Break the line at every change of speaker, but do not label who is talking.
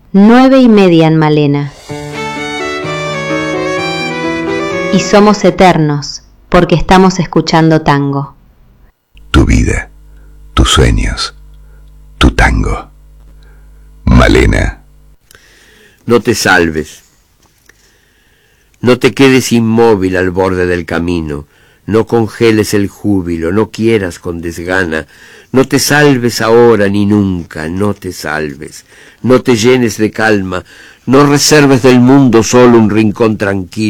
9:30 en Malena. Y somos eternos porque estamos escuchando tango.
Tu vida, tus sueños, tu tango. Malena.
No te salves. No te quedes inmóvil al borde del camino. No congeles el júbilo, no quieras con desgana. No te salves ahora ni nunca, no te salves. No te llenes de calma, no reserves del mundo solo un rincón tranquilo.